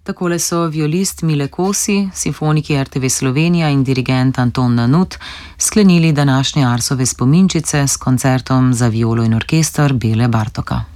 Takole so violist Mile Kosi, simfoniki RTV Slovenija in dirigent Anton Nanut sklenili današnje Arsove spominčice s koncertom za violo in orkester Bele Bartoka.